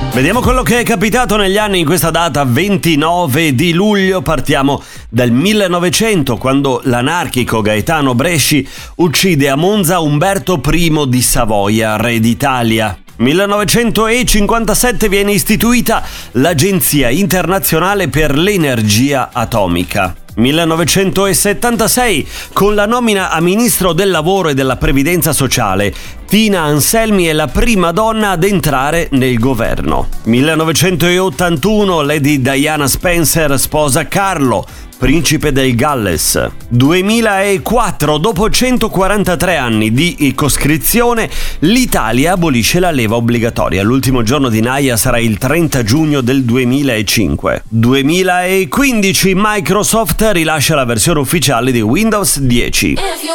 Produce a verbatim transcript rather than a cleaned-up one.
Vediamo quello che è capitato negli anni in questa data ventinove di luglio. Partiamo dal millenovecento, quando l'anarchico Gaetano Bresci uccide a Monza Umberto I di Savoia, re d'Italia. millenovecentocinquantasette viene istituita l'Agenzia Internazionale per l'Energia Atomica. millenovecentosettantasei, con la nomina a Ministro del Lavoro e della Previdenza Sociale, Tina Anselmi è la prima donna ad entrare nel governo. millenovecentottantuno, Lady Diana Spencer sposa Carlo, principe del Galles. duemilaquattro, dopo centoquarantatré anni di coscrizione, l'Italia abolisce la leva obbligatoria. L'ultimo giorno di Naia sarà il trenta giugno del duemilacinque. duemilaquindici, Microsoft rilascia la versione ufficiale di Windows dieci.